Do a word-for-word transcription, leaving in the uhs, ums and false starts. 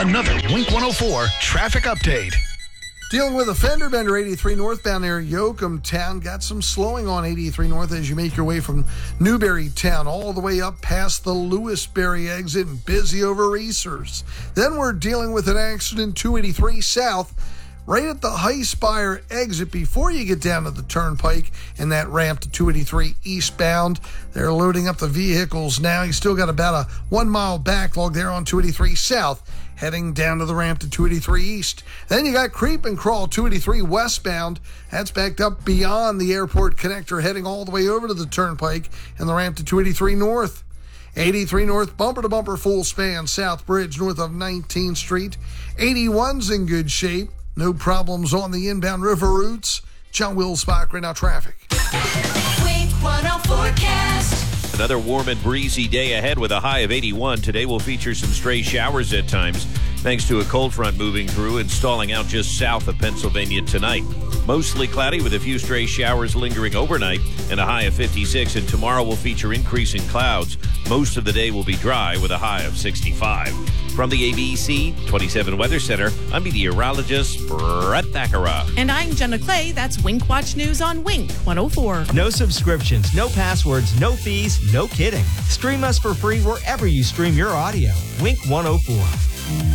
Another Wink one oh four traffic update. Dealing with a fender bender, eighty-three northbound near Yoakum Town. Got some slowing on eighty-three north as you make your way from Newberry Town all the way up past the Lewisberry exit and busy over Reesers. Then we're dealing with an accident, two eighty-three south, right at the Highspire exit before you get down to the turnpike and that ramp to two eighty-three eastbound. They're loading up the vehicles now. You still got about a one mile backlog there on two eighty-three south, heading down to the ramp to two eighty-three east. Then you got creep and crawl two eighty-three westbound. That's backed up beyond the airport connector, heading all the way over to the turnpike and the ramp to two eighty-three north. eighty-three north, bumper to bumper, full span, South Bridge north of nineteenth street. eighty-one's in good shape. No problems on the inbound river routes. John Wilsbach, right now traffic. Wink one oh forecast. Another warm and breezy day ahead with a high of eighty-one. Today will feature some stray showers at times, thanks to a cold front moving through and stalling out just south of Pennsylvania tonight. Mostly cloudy with a few stray showers lingering overnight and a high of fifty-six. And tomorrow will feature increasing clouds. Most of the day will be dry with a high of sixty-five. From the A B C twenty-seven Weather Center, I'm meteorologist Brett Thakara. And I'm Jenna Clay. That's Wink Watch News on Wink one oh four. No subscriptions, no passwords, no fees, no kidding. Stream us for free wherever you stream your audio. Wink one oh four.